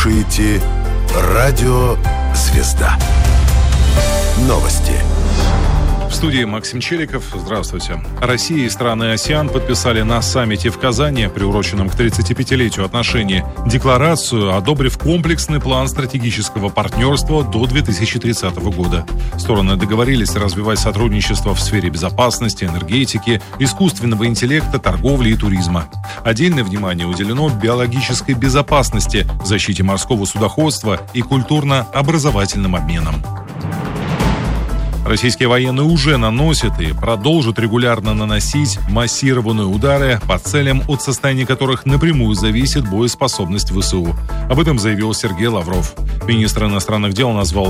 слушаете «Радио Звезда». Новости. В студии Максим Челиков. Здравствуйте. Россия и страны АСЕАН подписали на саммите в Казани, приуроченном к 35-летию отношений, декларацию, одобрив комплексный план стратегического партнерства до 2030 года. Стороны договорились развивать сотрудничество в сфере безопасности, энергетики, искусственного интеллекта, торговли и туризма. Отдельное внимание уделено биологической безопасности, защите морского судоходства и культурно-образовательным обменам. Российские военные уже наносят и продолжат регулярно наносить массированные удары по целям, от состояния которых напрямую зависит боеспособность ВСУ. Об этом заявил Сергей Лавров. Министр иностранных дел назвал